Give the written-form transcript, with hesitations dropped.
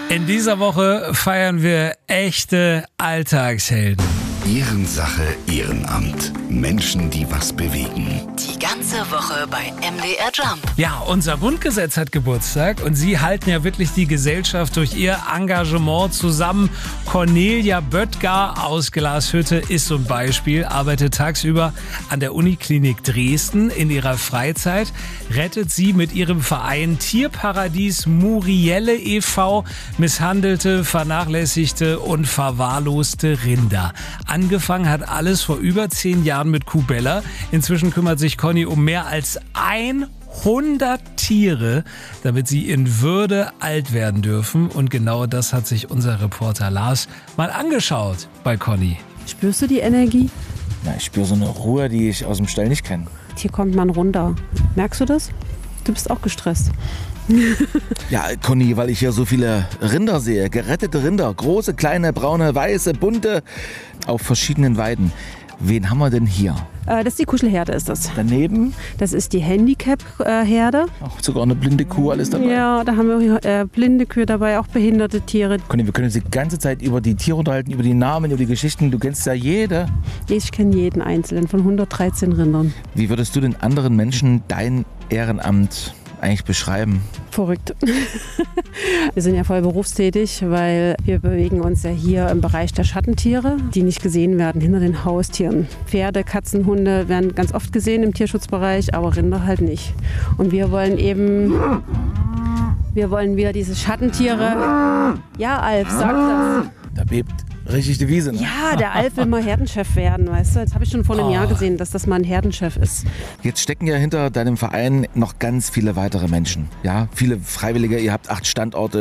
In dieser Woche feiern wir echte Alltagshelden. Ehrensache, Ehrenamt. Menschen, die was bewegen. Die ganze Woche bei MDR Jump. Ja, unser Grundgesetz hat Geburtstag und Sie halten ja wirklich die Gesellschaft durch Ihr Engagement zusammen. Cornelia Böttger aus Glashütte ist so ein Beispiel, arbeitet tagsüber an der Uniklinik Dresden. In ihrer Freizeit rettet sie mit ihrem Verein Tierparadies Murielle e.V. misshandelte, vernachlässigte und verwahrloste Rinder. Angefangen hat alles vor über 10 Jahren mit Kubella. Inzwischen kümmert sich Conny um mehr als 100 Tiere, damit sie in Würde alt werden dürfen. Und genau das hat sich unser Reporter Lars mal angeschaut bei Conny. Spürst du die Energie? Ja, ich spüre so eine Ruhe, die ich aus dem Stall nicht kenne. Hier kommt man runter. Merkst du das? Du bist auch gestresst. Ja, Conny, weil ich hier so viele Rinder sehe. Gerettete Rinder. Große, kleine, braune, weiße, bunte. Auf verschiedenen Weiden. Wen haben wir denn hier? Das ist die Kuschelherde, ist das. Daneben? Das ist die Handicap-Herde. Auch sogar eine blinde Kuh, alles dabei. Ja, da haben wir blinde Kühe dabei, auch behinderte Tiere. Conny, wir können uns die ganze Zeit über die Tiere unterhalten, über die Namen, über die Geschichten. Du kennst ja jede. Ich kenne jeden einzelnen von 113 Rindern. Wie würdest du den anderen Menschen dein Ehrenamt eigentlich beschreiben? Verrückt. Wir sind ja voll berufstätig, weil wir bewegen uns ja hier im Bereich der Schattentiere, die nicht gesehen werden hinter den Haustieren. Pferde, Katzen, Hunde werden ganz oft gesehen im Tierschutzbereich, aber Rinder halt nicht. Und wir wollen wieder diese Schattentiere. Ja, Alf, sag das. Da bebt richtig die Wiese, ne? Ja, der Alf will mal Herdenchef werden, weißt du? Das habe ich schon vor einem Jahr gesehen, dass das mal ein Herdenchef ist. Jetzt stecken ja hinter deinem Verein noch ganz viele weitere Menschen. Ja, viele Freiwillige, ihr habt 8 Standorte.